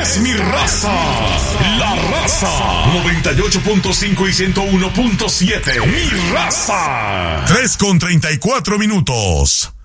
es mi raza. La Raza 98.5 y 101.7. Mi raza. 3:34.